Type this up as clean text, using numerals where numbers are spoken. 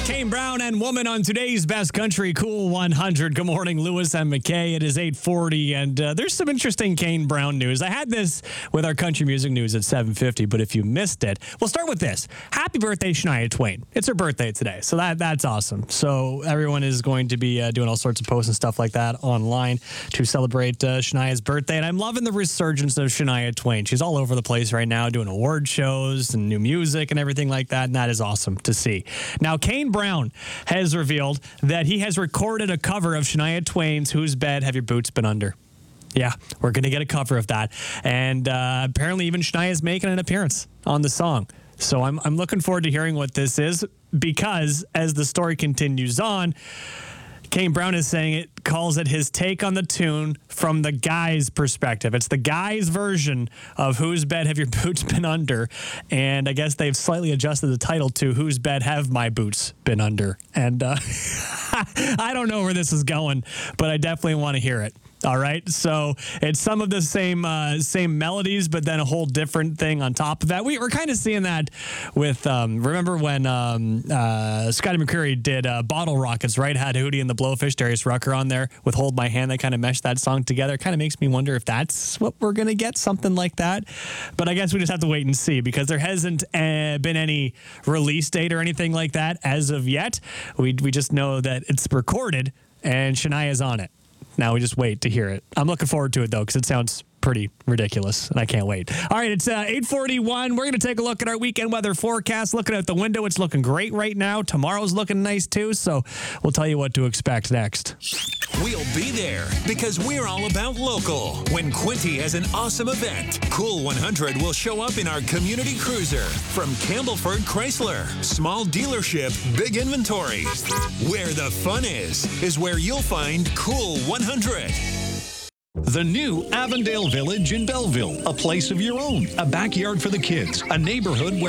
Kane Brown and Woman on today's Best Country Cool 100. Good morning, Lewis and McKay. It is 8:40, and there's some interesting Kane Brown news. I had this with our country music news at 7:50, but if you missed it, we'll start with this. Happy birthday, Shania Twain. It's her birthday today, so that's awesome. So everyone is going to be doing all sorts of posts and stuff like that online to celebrate Shania's birthday, and I'm loving the resurgence of Shania Twain. She's all over the place right now doing award shows and new music and everything like that, and that is awesome to see. Now, Kane Brown has revealed that he has recorded a cover of Shania Twain's Whose Bed Have Your Boots Been Under? Yeah, we're going to get a cover of that. And apparently even Shania is making an appearance on the song. So I'm looking forward to hearing what this is, because as the story continues on, Kane Brown is saying it calls it his take on the tune from the guy's perspective. It's the guy's version of Whose Bed Have Your Boots Been Under? And I guess they've slightly adjusted the title to Whose Bed Have My Boots Been Under? And I don't know where this is going, but I definitely want to hear it. All right, so it's some of the same melodies, but then a whole different thing on top of that. We're kind of seeing that with, remember when Scotty McCreery did Bottle Rockets, right? Had Hootie and the Blowfish, Darius Rucker on there with Hold My Hand. They kind of meshed that song together. It kind of makes me wonder if that's what we're going to get, something like that. But I guess we just have to wait and see, because there hasn't been any release date or anything like that as of yet. We just know that it's recorded and Shania's on it. Now we just wait to hear it. I'm looking forward to it, though, because it sounds pretty ridiculous, and I can't wait. All right, it's 8:41. We're going to take a look at our weekend weather forecast. Looking out the window, it's looking great right now. Tomorrow's looking nice, too, so we'll tell you what to expect next. We'll be there because we're all about local. When Quinty has an awesome event, Cool 100 will show up in our community cruiser. From Campbellford Chrysler, small dealership, big inventory. Where the fun is where you'll find Cool 100. The new Avondale Village in Belleville, a place of your own, a backyard for the kids, a neighborhood where